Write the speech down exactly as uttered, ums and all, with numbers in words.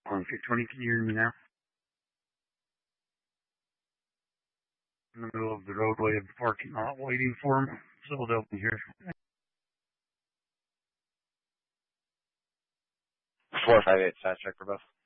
Okay, Tony, can you hear me now? In the middle of the roadway of the parking lot waiting for him. Philadelphia here. four five eight, fast check for both.